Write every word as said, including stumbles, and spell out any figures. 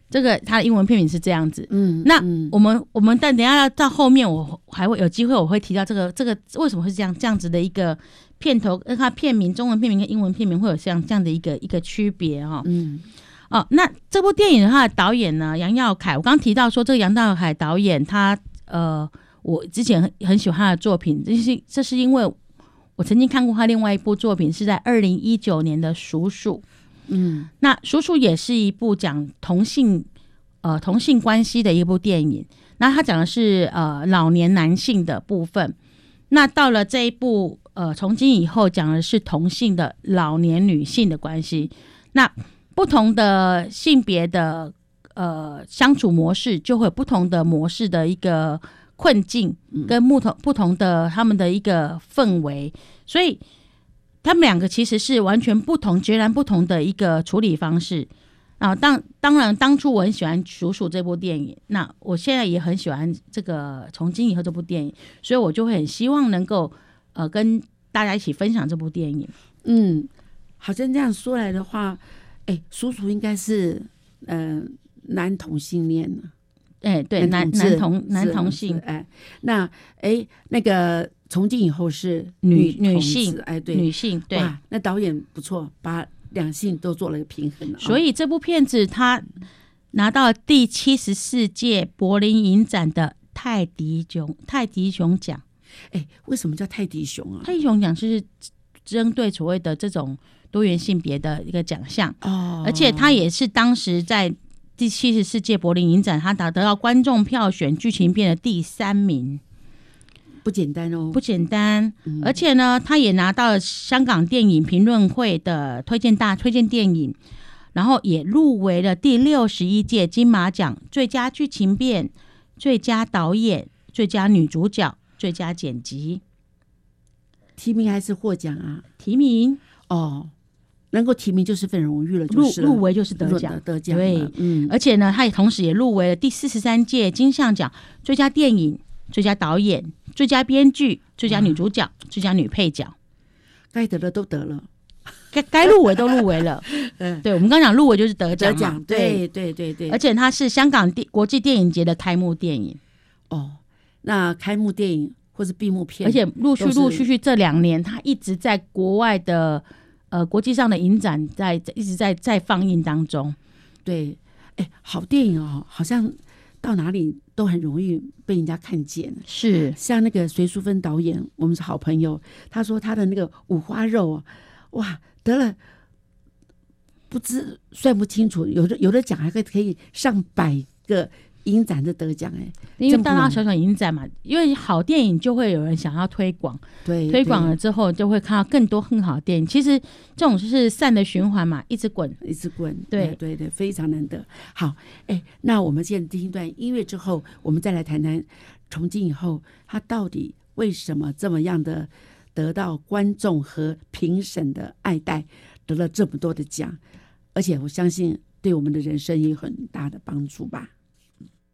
这个它的英文片名是这样子。 嗯， 那嗯我们我们但等一下到后面，我还会有机会我会提到这个这个为什么会这样这样子的一个片头，跟它片名中文片名跟英文片名会有像这样的一个一个区别哈。 嗯， 哦，那这部电影的话，导演呢杨耀凯，我刚提到说这个杨耀凯导演他呃，我之前很很喜欢他的作品，这是这是因为我曾经看过他另外一部作品，是在二零一九年的《叔叔》。 嗯， 那《叔叔》也是一部讲同性呃同性关系的一部电影。那他讲的是呃老年男性的部分。那到了这一部呃从今以后，讲的是同性的老年女性的关系。那不同的性别的呃相处模式，就会有不同的模式的一个困境，跟不同不同的他们的一个氛围，所以他们两个其实是完全不同、截然不同的一个处理方式啊。当当然，当初我很喜欢《叔叔》这部电影，那我现在也很喜欢这个《从今以后》这部电影，所以我就会很希望能够呃跟大家一起分享这部电影。 嗯，好像这样说来的话，哎，叔叔应该是呃男同性恋呢。 哎，对，男男同男同性， 哎，那哎那个从今以后是女女女性， 哎，对， 女性，对， 哇，那导演不错，把两性都做了一个平衡了。 所以这部片子他拿到第七十四届柏林影展的泰迪熊泰迪熊奖。 哎，为什么叫泰迪熊啊？ 泰迪熊奖就是针对所谓的这种多元性别的一个奖项哦，而且他也是当时在第七十四届柏林影展，他打得到观众票选剧情片的第三名， 不简单哦， 不简单。嗯、而且呢，他也拿到了香港电影评论会的推荐大推荐电影，然后也入围了第六十一届金马奖最佳剧情片、最佳导演、最佳女主角、最佳剪辑。 提名还是获奖啊？ 提名哦。能够提名就是份荣誉了，就是了入入围就是得奖， 得奖对， 嗯， 而且呢，他也同时也入围了第四十三届金像奖最佳电影、最佳导演、最佳编剧、最佳女主角、最佳女配角， 该得的都得了， 该该入围都入围了。嗯，对，我们刚讲入围就是得奖嘛， 得奖，对对对对， 而且它是香港国际电影节的开幕电影。 哦，那开幕电影或是闭幕片， 而且陆续陆续续这两年，他一直在国外的。呃，国际上的影展在一直在在放映当中。 对，哎，好电影哦，好像到哪里都很容易被人家看见。 是， 像那个隋淑芬导演，我们是好朋友，他说他的那个五花肉，哇，得了不知算不清楚，有的有的奖还可以可以上百个影展的得奖哎， 因为大大小小影展嘛，因为好电影就会有人想要推广， 对， 推广了之后就会看到更多更好的电影。其实这种就是善的循环嘛，一直滚， 一直滚， 对、 哎、对对，非常难得。好，哎，那我们现在听一段音乐之后，我们再来谈谈从今以后他到底为什么这么样的得到观众和评审的爱戴，得了这么多的奖，而且我相信对我们的人生也有很大的帮助吧。